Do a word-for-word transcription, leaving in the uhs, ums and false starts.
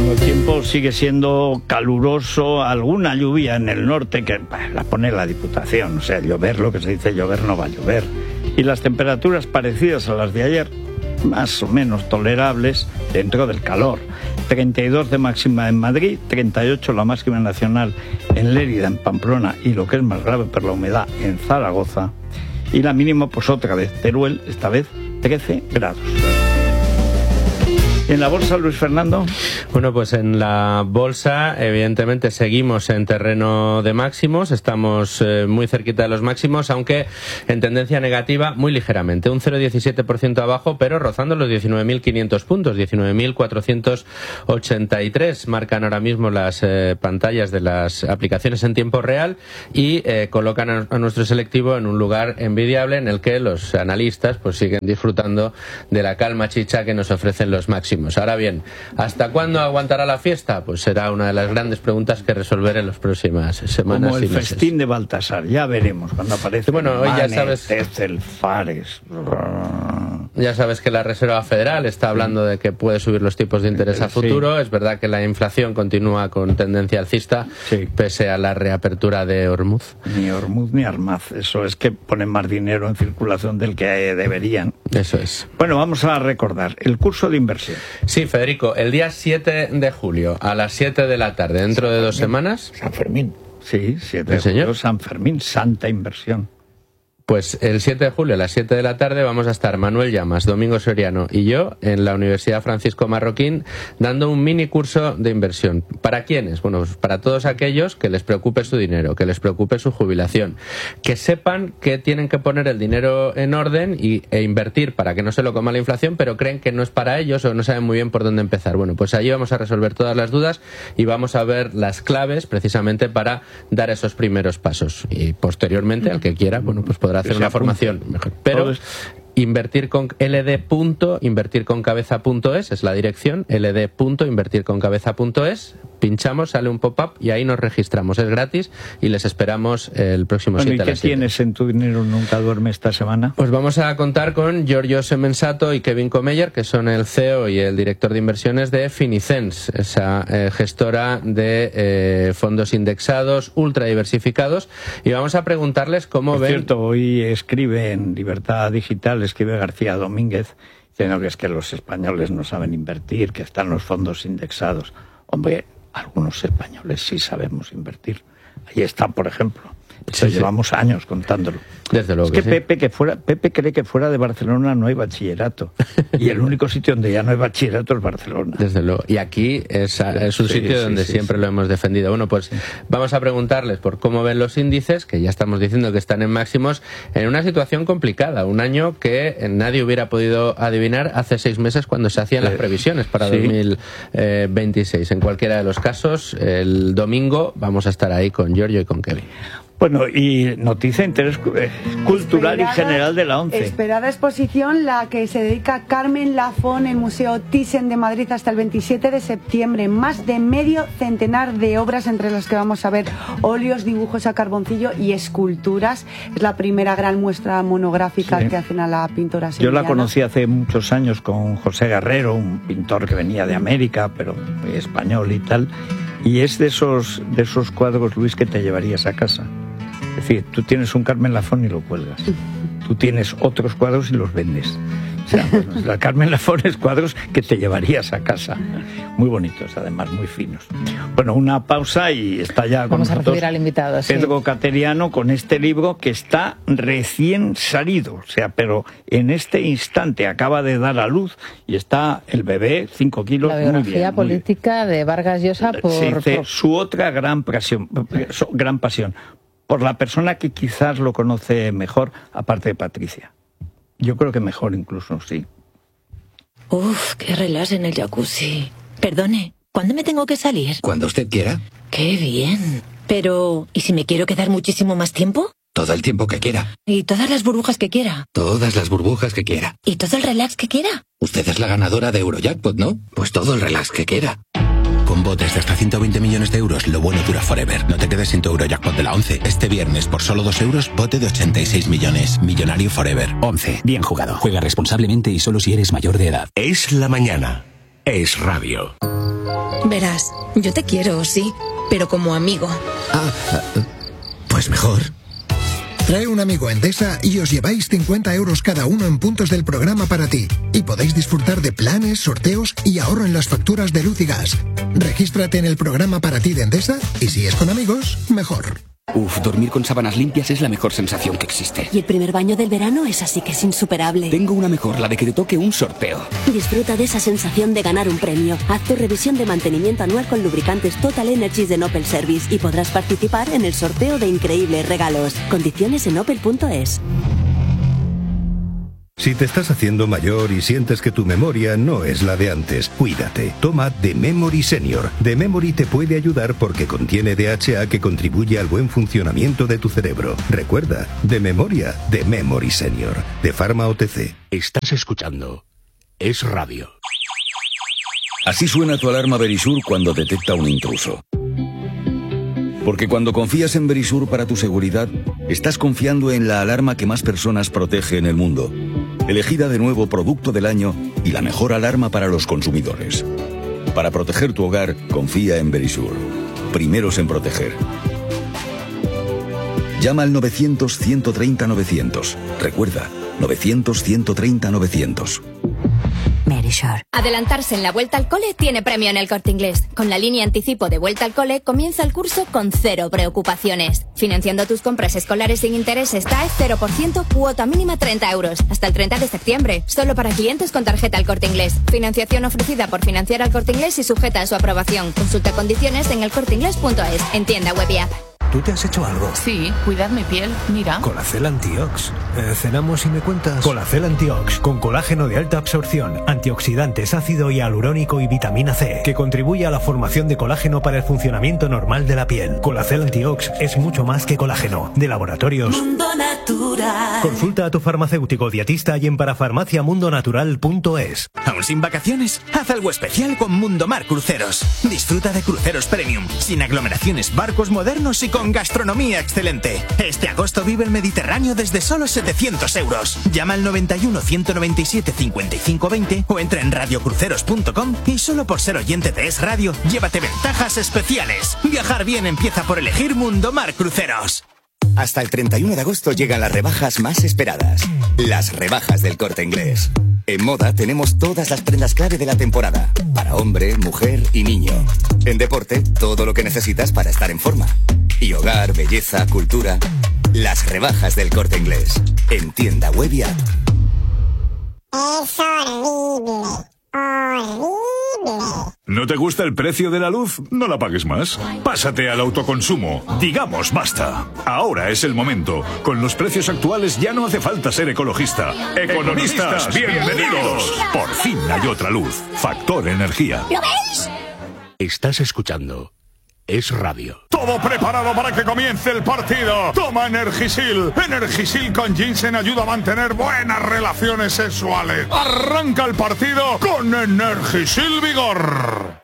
Bueno, el tiempo sigue siendo caluroso, alguna lluvia en el norte que bah, la pone la Diputación, o sea, llover, lo que se dice llover no va a llover. Y las temperaturas parecidas a las de ayer, más o menos tolerables dentro del calor. treinta y dos de máxima en Madrid, treinta y ocho la máxima nacional en Lérida, en Pamplona y lo que es más grave por la humedad en Zaragoza. Y la mínima pues otra vez, Teruel, esta vez trece grados. ¿En la bolsa, Luis Fernando? Bueno, pues en la bolsa, evidentemente, seguimos en terreno de máximos, estamos eh, muy cerquita de los máximos, aunque en tendencia negativa muy ligeramente, un cero coma diecisiete por ciento abajo, pero rozando los diecinueve mil quinientos puntos, diecinueve mil cuatrocientos ochenta y tres marcan ahora mismo las eh, pantallas de las aplicaciones en tiempo real y eh, colocan a, a nuestro selectivo en un lugar envidiable en el que los analistas pues siguen disfrutando de la calma chicha que nos ofrecen los máximos. Ahora bien, ¿hasta cuándo aguantará la fiesta? Pues será una de las grandes preguntas que resolver en las próximas semanas. Como el y meses. festín de Baltasar, ya veremos cuando aparece. Bueno, hoy ya sabes, el Fares. Ya sabes que la Reserva Federal está hablando de que puede subir los tipos de interés a futuro. Sí. Es verdad que la inflación continúa con tendencia alcista, sí, pese a la reapertura de Hormuz. Ni Hormuz ni Armaz. Eso es que ponen más dinero en circulación del que deberían. Eso es. Bueno, vamos a recordar el curso de inversión. Sí, Federico, el día siete de julio a las siete de la tarde, dentro San de dos Fermín. semanas. San Fermín. Sí, siete de julio, San Fermín, santa inversión. Pues el siete de julio a las siete de la tarde vamos a estar Manuel Llamas, Domingo Soriano y yo en la Universidad Francisco Marroquín dando un mini curso de inversión. ¿Para quiénes? Bueno, pues para todos aquellos que les preocupe su dinero, que les preocupe su jubilación, que sepan que tienen que poner el dinero en orden y, e invertir para que no se lo coma la inflación, pero creen que no es para ellos o no saben muy bien por dónde empezar. Bueno, pues allí vamos a resolver todas las dudas y vamos a ver las claves precisamente para dar esos primeros pasos. Y posteriormente, al que quiera, bueno, pues podrá hacer una formación mejor. Pero invertir con ld punto invertir con cabeza punto es es la dirección, ld punto invertir con cabeza punto es. Pinchamos, sale un pop-up y ahí nos registramos. Es gratis y les esperamos el próximo bueno, siete a las siete. ¿Y qué tienes en Tu Dinero Nunca Duerme esta semana? Pues vamos a contar con Giorgio Semensato y Kevin Comeyer, que son el C E O y el director de inversiones de Finicens, esa eh, gestora de eh, fondos indexados, ultra diversificados. Y vamos a preguntarles cómo Por ven... cierto, hoy escribe en Libertad Digital, escribe García Domínguez, diciendo que es que los españoles no saben invertir, que están los fondos indexados. Hombre, algunos españoles sí sabemos invertir. Ahí está, por ejemplo. Sí, sí. Llevamos años contándolo. Desde luego. Es que, que Pepe, sí. que fuera, Pepe cree que fuera de Barcelona no hay bachillerato. Y el único sitio donde ya no hay bachillerato es Barcelona. Desde luego. Y aquí es, es un sí, sitio sí, donde sí, siempre sí. lo hemos defendido. Bueno, pues sí. Vamos a preguntarles por cómo ven los índices, que ya estamos diciendo que están en máximos, en una situación complicada. Un año que nadie hubiera podido adivinar hace seis meses cuando se hacían las previsiones para sí. dos mil veintiséis. En cualquiera de los casos, el domingo vamos a estar ahí con Giorgio y con Kevin. Bueno, y noticia de interés cultural esperada, y general de la ONCE. Esperada exposición, la que se dedica Carmen Lafón en el Museo Thyssen de Madrid hasta el veintisiete de septiembre. Más de medio centenar de obras, entre las que vamos a ver óleos, dibujos a carboncillo y esculturas. Es la primera gran muestra monográfica sí. que hacen a la pintora sevillana. Yo la conocí hace muchos años con José Guerrero, un pintor que venía de América, pero español y tal. Y es de esos, de esos cuadros, Luis, que te llevarías a casa. Es decir, tú tienes un Carmen Lafón y lo cuelgas. Tú tienes otros cuadros y los vendes. O sea, bueno, la Carmen Lafón es cuadros que te llevarías a casa. Muy bonitos, además, muy finos. Bueno, una pausa y está ya con Vamos nosotros a recibir al invitado, sí. Pedro Cateriano con este libro que está recién salido. O sea, pero en este instante acaba de dar a luz y está el bebé, cinco kilos, La biografía muy bien, política muy bien. de Vargas Llosa por... Se dice por... su otra gran pasión, gran pasión. Por la persona que quizás lo conoce mejor, aparte de Patricia. Yo creo que mejor incluso, sí. Uf, qué relax en el jacuzzi. Perdone, ¿cuándo me tengo que salir? Cuando usted quiera. Qué bien. Pero, ¿y si me quiero quedar muchísimo más tiempo? Todo el tiempo que quiera. ¿Y todas las burbujas que quiera? Todas las burbujas que quiera. ¿Y todo el relax que quiera? Usted es la ganadora de Eurojackpot, ¿no? Pues todo el relax que quiera. Con botes de hasta ciento veinte millones de euros, lo bueno dura forever. No te quedes sin tu Eurojackpot de la ONCE. Este viernes, por solo dos euros, bote de ochenta y seis millones. Millonario forever. ONCE. Bien jugado. Juega responsablemente y solo si eres mayor de edad. Es la mañana. Es radio. Verás, yo te quiero, sí, pero como amigo. Ah, pues mejor. Trae un amigo a Endesa y os lleváis cincuenta euros cada uno en puntos del programa para ti. Y podéis disfrutar de planes, sorteos y ahorro en las facturas de luz y gas. Regístrate en el programa para ti de Endesa y si es con amigos, mejor. Uf, dormir con sábanas limpias es la mejor sensación que existe. Y el primer baño del verano es así que es insuperable. Tengo una mejor, la de que te toque un sorteo. Disfruta de esa sensación de ganar un premio. Haz tu revisión de mantenimiento anual con lubricantes Total Energies de Opel Service y podrás participar en el sorteo de increíbles regalos. Condiciones en opel punto es. Si te estás haciendo mayor y sientes que tu memoria no es la de antes, cuídate. Toma The Memory Senior. The Memory te puede ayudar porque contiene D H A que contribuye al buen funcionamiento de tu cerebro. Recuerda, de memoria, The Memory Senior. De Pharma O T C. Estás escuchando Es Radio. Así suena tu alarma Verisur cuando detecta un intruso. Porque cuando confías en Verisur para tu seguridad, estás confiando en la alarma que más personas protege en el mundo. Elegida de nuevo producto del año y la mejor alarma para los consumidores. Para proteger tu hogar, confía en Verisur. Primeros en proteger. Llama al novecientos, ciento treinta, novecientos. Recuerda, novecientos, ciento treinta, novecientos. Verisur. Adelantarse en la vuelta al cole tiene premio en El Corte Inglés. Con la línea anticipo de vuelta al cole comienza el curso con cero preocupaciones. Financiando tus compras escolares sin intereses, T A E cero por ciento, cuota mínima treinta euros. Hasta el treinta de septiembre. Solo para clientes con tarjeta El Corte Inglés. Financiación ofrecida por Financiar al Corte Inglés y sujeta a su aprobación. Consulta condiciones en el corte inglés punto es. En tienda web y app. ¿Tú te has hecho algo? Sí, cuidar mi piel, mira. Colacel Antiox. Eh, cenamos y me cuentas. Colacel Antiox, con colágeno de alta absorción, antioxidantes, ácido hialurónico y vitamina C, que contribuye a la formación de colágeno para el funcionamiento normal de la piel. Colacel Antiox es mucho más que colágeno. De Laboratorios Mundo Natural. Consulta a tu farmacéutico dietista y en parafarmacia mundo natural punto es. ¿Aún sin vacaciones? Haz algo especial con Mundomar Cruceros. Disfruta de cruceros premium, sin aglomeraciones, barcos modernos y con con gastronomía excelente. Este agosto vive el Mediterráneo desde solo setecientos euros. Llama al noventa y uno, ciento noventa y siete, cincuenta y cinco veinte o entra en radio cruceros punto com y solo por ser oyente de Es Radio, llévate ventajas especiales. Viajar bien empieza por elegir Mundomar Cruceros. Hasta el treinta y uno de agosto llegan las rebajas más esperadas. Las rebajas del Corte Inglés. En moda tenemos todas las prendas clave de la temporada. Para hombre, mujer y niño. En deporte, todo lo que necesitas para estar en forma. Y hogar, belleza, cultura. Las rebajas del Corte Inglés. En tienda web y app. Es horrible. Horrible. ¿No te gusta el precio de la luz? No la pagues más. Pásate al autoconsumo. Digamos basta. Ahora es el momento. Con los precios actuales ya no hace falta ser ecologista. Economistas, bienvenidos. Por fin hay otra luz. Factor Energía. ¿Lo veis? Estás escuchando Es Radio. Todo preparado para que comience el partido. Toma Energisil. Energisil con ginseng ayuda a mantener buenas relaciones sexuales. Arranca el partido con Energisil Vigor.